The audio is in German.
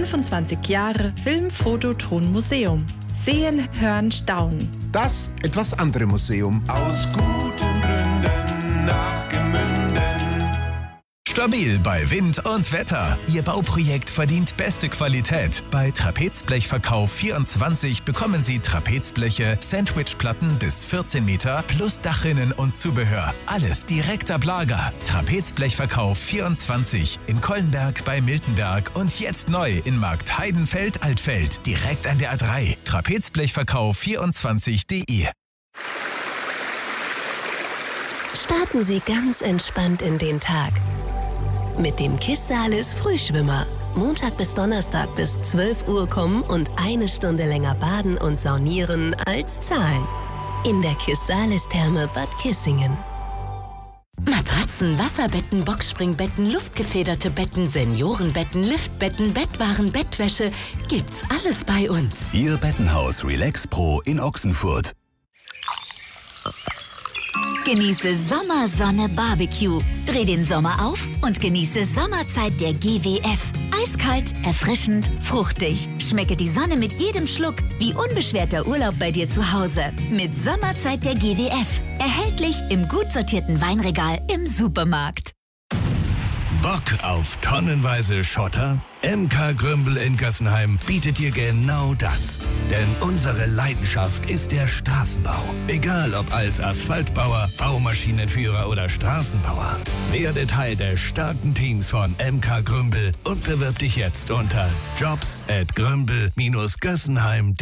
25 Jahre Film, Foto, Ton, Museum. Sehen, hören, staunen. Das etwas andere Museum. Aus guten Gründen nach Gemünden. Stabil bei Wind und Wetter. Ihr Bauprojekt verdient beste Qualität. Bei Trapezblechverkauf24 bekommen Sie Trapezbleche, Sandwichplatten bis 14 Meter plus Dachrinnen und Zubehör. Alles direkt ab Lager. Trapezblechverkauf24 in Kollenberg bei Miltenberg und jetzt neu in Markt Heidenfeld-Altfeld. Direkt an der A3. Trapezblechverkauf24.de. Starten Sie ganz entspannt in den Tag. Mit dem Kissalis Frühschwimmer. Montag bis Donnerstag bis 12 Uhr kommen und 1 Stunde länger baden und saunieren als zahlen. In der Kissalis-Therme Bad Kissingen. Matratzen, Wasserbetten, Boxspringbetten, luftgefederte Betten, Seniorenbetten, Liftbetten, Bettwaren, Bettwäsche. Gibt's alles bei uns. Ihr Bettenhaus Relax Pro in Ochsenfurt. Genieße Sommersonne Barbecue. Dreh den Sommer auf und genieße Sommerzeit der GWF. Eiskalt, erfrischend, fruchtig. Schmecke die Sonne mit jedem Schluck, wie unbeschwerter Urlaub bei dir zu Hause. Mit Sommerzeit der GWF. Erhältlich im gut sortierten Weinregal im Supermarkt. Bock auf tonnenweise Schotter? MK Grümbel in Gössenheim bietet dir genau das. Denn unsere Leidenschaft ist der Straßenbau. Egal ob als Asphaltbauer, Baumaschinenführer oder Straßenbauer. Werde Teil des starken Teams von MK Grümbel und bewirb dich jetzt unter jobs@grümbel-gössenheim.de.